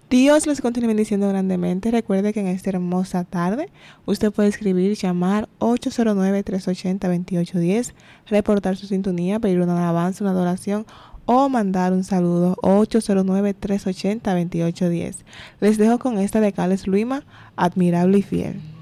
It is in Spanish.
Dios les continúe bendiciendo grandemente. Recuerde que en esta hermosa tarde usted puede escribir, llamar 809-380-2810, reportar su sintonía, pedir una alabanza, una adoración o mandar un saludo 809-380-2810. Les dejo con esta de Carlos Luima, Admirable y Fiel.